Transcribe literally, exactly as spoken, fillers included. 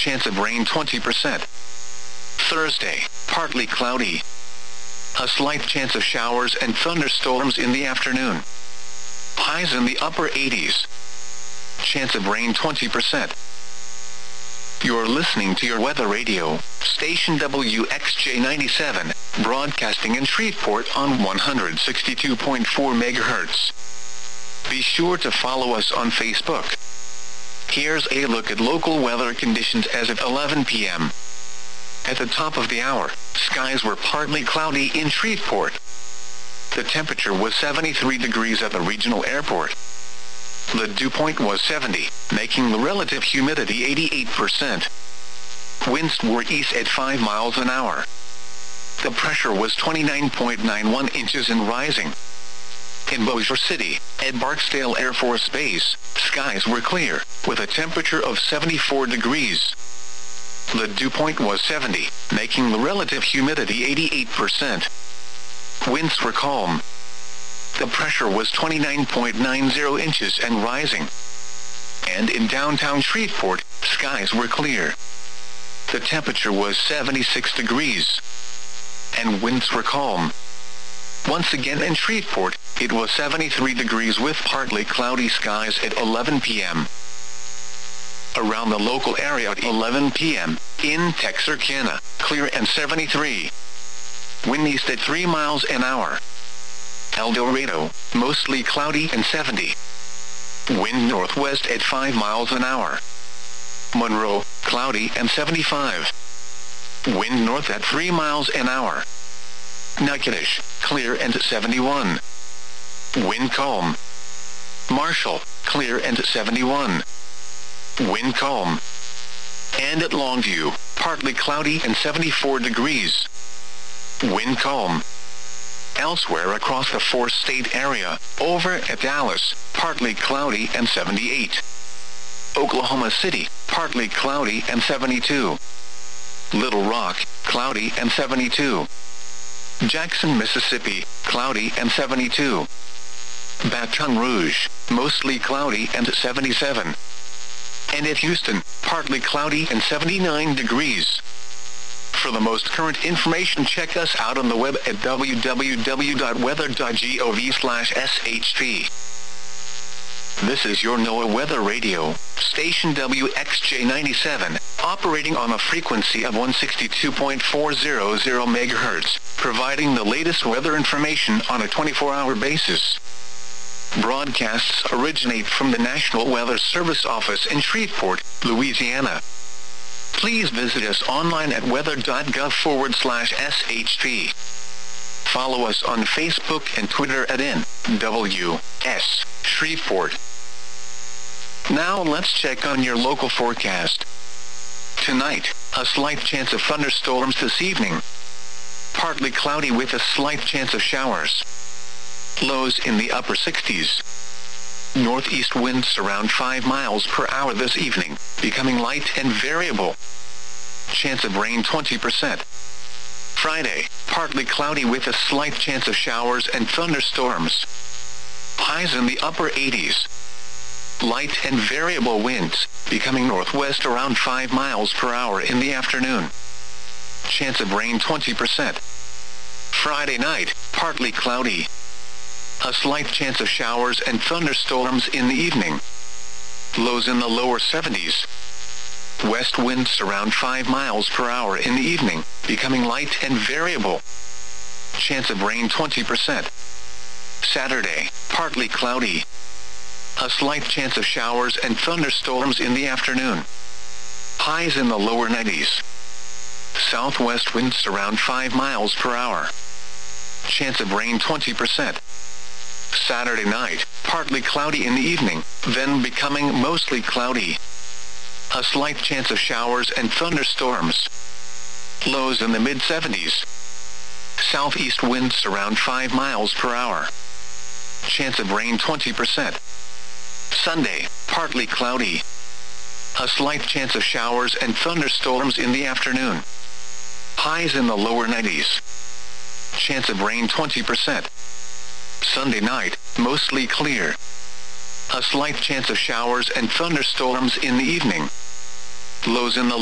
Chance of rain twenty percent. Thursday, partly cloudy. A slight chance of showers and thunderstorms in the afternoon. Highs in the upper eighties. Chance of rain twenty percent. You're listening to your weather radio, station W X J ninety-seven, broadcasting in Shreveport on one hundred sixty-two point four megahertz. Be sure to follow us on Facebook. Here's a look at local weather conditions as of eleven p m At the top of the hour, skies were partly cloudy in Shreveport. The temperature was seventy-three degrees at the regional airport. The dew point was seventy, making the relative humidity eighty-eight percent. Winds were east at five miles an hour. The pressure was twenty-nine point nine one inches and rising. In Bossier City, at Barksdale Air Force Base, skies were clear, with a temperature of seventy-four degrees. The dew point was seventy, making the relative humidity eighty-eight percent. Winds were calm. The pressure was twenty-nine point nine zero inches and rising. And in downtown Shreveport, skies were clear. The temperature was seventy-six degrees. And winds were calm. Once again in Shreveport, it was seventy-three degrees with partly cloudy skies at eleven p m Around the local area at eleven p m, in Texarkana, clear and seventy-three. Wind east at three miles an hour. El Dorado, mostly cloudy and seventy. Wind northwest at five miles an hour. Monroe, cloudy and seventy-five. Wind north at three miles an hour. Natchitoches, clear and seventy-one. Wind calm. Marshall, clear and seventy-one. Wind calm. And at Longview, partly cloudy and seventy-four degrees. Wind calm. Elsewhere across the four-state area, over at Dallas, partly cloudy and seventy-eight. Oklahoma City, partly cloudy and seventy-two. Little Rock, cloudy and seventy-two. Jackson, Mississippi, cloudy and seventy-two. Baton Rouge, mostly cloudy and seventy-seven. And at Houston, partly cloudy and seventy-nine degrees. For the most current information, check us out on the web at w w w dot weather dot gov slash s h p. This is your NOAA Weather Radio, station W X J ninety-seven, operating on a frequency of one hundred sixty-two point four hundred megahertz, providing the latest weather information on a twenty-four hour basis. Broadcasts originate from the National Weather Service office in Shreveport, Louisiana. Please visit us online at weather dot gov forward slash s h p. Follow us on Facebook and Twitter at N W S Shreveport. Now let's check on your local forecast. Tonight, a slight chance of thunderstorms this evening. Partly cloudy with a slight chance of showers. Lows in the upper sixties. Northeast winds around five miles per hour this evening, becoming light and variable. Chance of rain twenty percent. Friday, partly cloudy with a slight chance of showers and thunderstorms. Highs in the upper eighties. Light and variable winds, becoming northwest around five miles per hour in the afternoon. Chance of rain twenty percent. Friday night, partly cloudy. A slight chance of showers and thunderstorms in the evening. Lows in the lower seventies. West winds around five miles per hour in the evening, becoming light and variable. Chance of rain twenty percent. Saturday, partly cloudy. A slight chance of showers and thunderstorms in the afternoon. Highs in the lower nineties. Southwest winds around five miles per hour. Chance of rain twenty percent. Saturday night, partly cloudy in the evening, then becoming mostly cloudy. A slight chance of showers and thunderstorms. Lows in the mid seventies. Southeast winds around five miles per hour. Chance of rain twenty percent. Sunday, partly cloudy. A slight chance of showers and thunderstorms in the afternoon. Highs in the lower nineties. Chance of rain twenty percent. Sunday night, mostly clear. A slight chance of showers and thunderstorms in the evening. Lows in the